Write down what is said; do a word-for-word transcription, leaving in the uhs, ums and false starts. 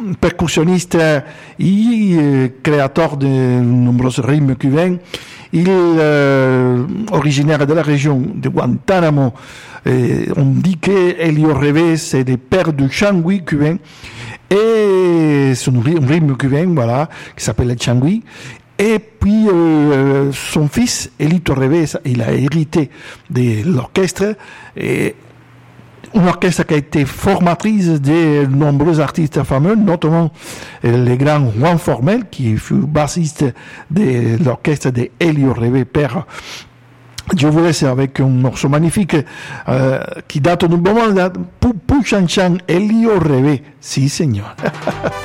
percussionniste et créateur de nombreux rythmes cubains. Il est originaire de la région de Guantanamo. Et on dit que Elio Revés c'est des pères du changui cubain. Et c'est un rythme cubain, voilà, qui s'appelle le changui. Et puis euh, son fils, Elito Revés, il a hérité de l'orchestre. Et une orchestre qui a été formatrice de nombreux artistes fameux, notamment le grand Juan Formel, qui fut bassiste de l'orchestre de Elio Revés, père. Je vous laisse avec un morceau magnifique euh, qui date d'un bon moment, Pupuchanchan Elio Revés. Si, señor.